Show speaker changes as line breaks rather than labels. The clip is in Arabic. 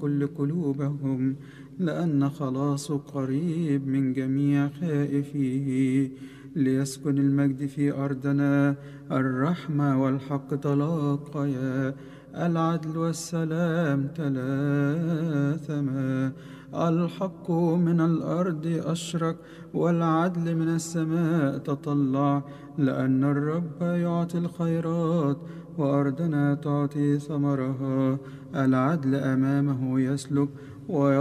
كل قلوبهم، لأن خلاصه قريب من جميع خائفيه. ليسكن المجد في أرضنا، الرحمة والحق تلاقيا، العدل والسلام تلاثما. الحق من الأرض أشرق، والعدل من السماء تطلع، لأن الرب يعطي الخيرات وأرضنا تعطي ثمرها. العدل أمامه يسلك